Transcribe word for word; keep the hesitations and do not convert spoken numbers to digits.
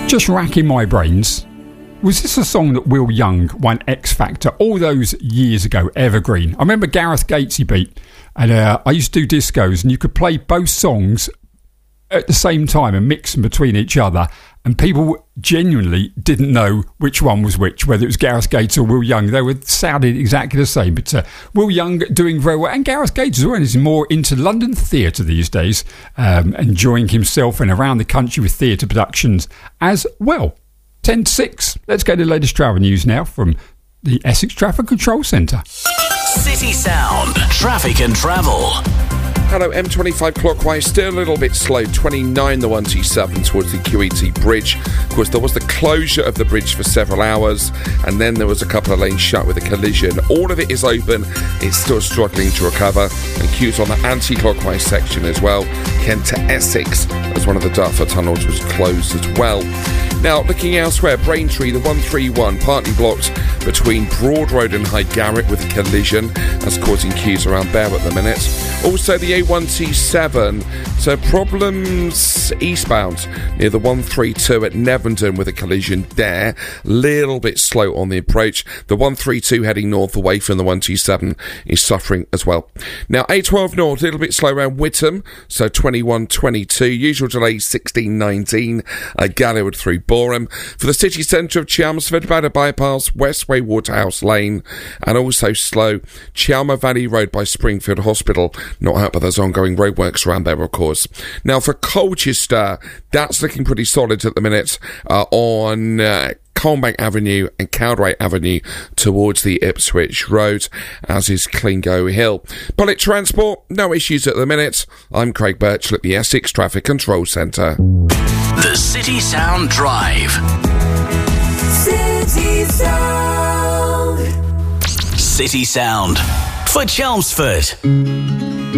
Just racking my brains. Was this a song that Will Young won X Factor all those years ago, Evergreen? I remember Gareth Gatesy beat, and uh, I used to do discos, and you could play both songs at the same time and mix them between each other, and people genuinely didn't know which one was which, whether it was Gareth Gates or Will Young. They were sounded exactly the same, but uh, Will Young doing very well, and Gareth Gates as well is more into London theatre these days, um, enjoying himself and around the country with theatre productions as well. ten to six. Let's go to the latest travel news now from the Essex Traffic Control Centre. City Sound Traffic and Travel. Hello, M twenty-five clockwise, still a little bit slow, twenty-nine the one two seven towards the Q E T bridge. Of course, there was the closure of the bridge for several hours, and then there was a couple of lanes shut with a collision. All of it is open, it's still struggling to recover, and queues on the anti-clockwise section as well. Kent to Essex, as one of the Dartford tunnels was closed as well. Now, looking elsewhere, Braintree, the one three one, partly blocked between Broad Road and High Garrett with a collision. That's causing queues around there at the minute. Also, the A one T seven, so problems eastbound near the one three two at Nevendon with a collision there. Little bit slow on the approach. The one three two heading north away from the one two seven is suffering as well. Now, A twelve north, a little bit slow around Whittam, so twenty-one twenty-two. Usual delay sixteen nineteen. Uh, Gallowood through Boreham. For the city centre of Chelmsford, about a bypass, Westway Waterhouse Lane, and also slow Chelmer Valley Road by Springfield Hospital. Not out, but there's ongoing roadworks around there, of course. Now, for Colchester, that's looking pretty solid at the minute uh, on Uh, Colbank Avenue and Cowdray Avenue towards the Ipswich Road, as is Clingo Hill. Public transport, no issues at the minute. I'm Craig Birchall at the Essex Traffic Control Centre. The City Sound Drive. City Sound. City Sound for Chelmsford.